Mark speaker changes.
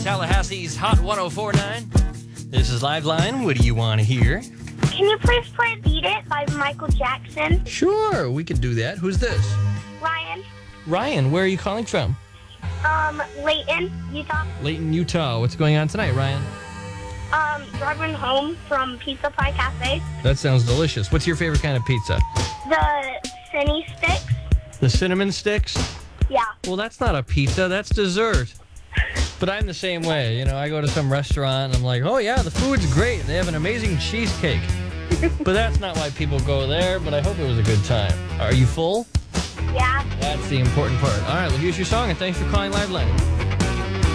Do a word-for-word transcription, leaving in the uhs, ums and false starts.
Speaker 1: Tallahassee's Hot ten forty-nine. This is Live Line. What do you want to hear?
Speaker 2: Can you please play Beat It by Michael Jackson?
Speaker 1: Sure, we can do that. Who's this?
Speaker 2: Ryan,
Speaker 1: Ryan, where are you calling from?
Speaker 2: um, Layton, Utah.
Speaker 1: Layton, Utah. What's going on tonight, Ryan?
Speaker 2: Um, driving home from Pizza Pie Cafe.
Speaker 1: That sounds delicious. What's your favorite kind of pizza?
Speaker 2: The Cinny Sticks.
Speaker 1: The cinnamon sticks?
Speaker 2: Yeah.
Speaker 1: Well, that's not a pizza. That's dessert. But I'm the same way. You know, I go to some restaurant and I'm like, oh, yeah, the food's great. They have an amazing cheesecake. But that's not why people go there, but I hope it was a good time. Are you full?
Speaker 2: Yeah.
Speaker 1: That's the important part. All right, well, here's your song, and thanks for calling Live Line.